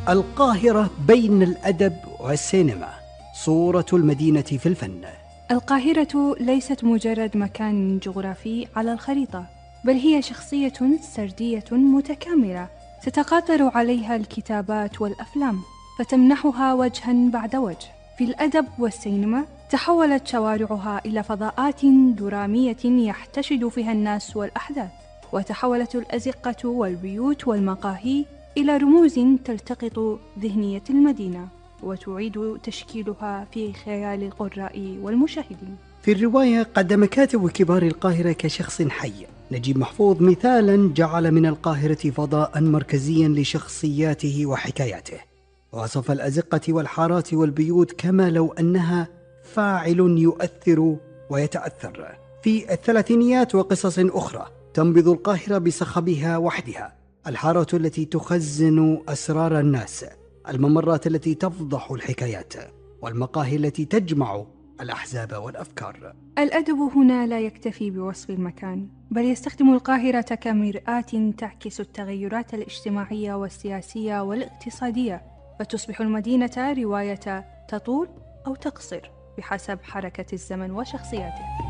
القاهرة بين الأدب والسينما، صورة المدينة في الفن. القاهرة ليست مجرد مكان جغرافي على الخريطة، بل هي شخصية سردية متكاملة تتقاطر عليها الكتابات والأفلام، فتمنحها وجهاً بعد وجه. في الأدب والسينما تحولت شوارعها إلى فضاءات درامية يحتشد فيها الناس والأحداث، وتحولت الأزقة والبيوت والمقاهي إلى رموز تلتقط ذهنية المدينة وتعيد تشكيلها في خيال القراء والمشاهدين. في الرواية قدم كاتب كبار القاهرة كشخص حي نجيب محفوظ مثالا جعل من القاهرة فضاء مركزيا لشخصياته وحكاياته، وصف الأزقة والحارات والبيوت كما لو أنها فاعل يؤثر ويتأثر. في الثلاثينيات وقصص أخرى تنبض القاهرة بصخبها وحدها، الحارة التي تخزن أسرار الناس، الممرات التي تفضح الحكايات، والمقاهي التي تجمع الأحزاب والأفكار. الأدب هنا لا يكتفي بوصف المكان، بل يستخدم القاهرة كمرآة تعكس التغيرات الاجتماعية والسياسية والاقتصادية، فتصبح المدينة رواية تطول أو تقصر بحسب حركة الزمن وشخصياته.